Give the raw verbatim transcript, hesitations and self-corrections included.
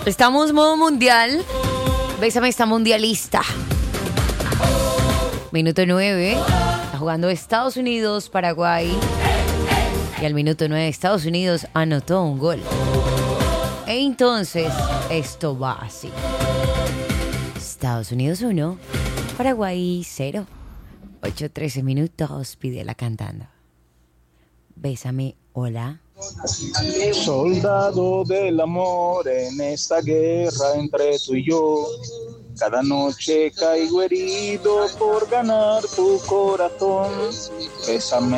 Estamos modo mundial. Bésame está mundialista. Minuto nueve. Está jugando Estados Unidos, Paraguay. Y al minuto nueve Estados Unidos anotó un gol. E entonces esto va así. Estados Unidos uno, Paraguay cero. ocho trece minutos, pídela cantando. Bésame, hola. Soldado del amor en esta guerra entre tú y yo. Cada noche caigo herido por ganar tu corazón. Bésame.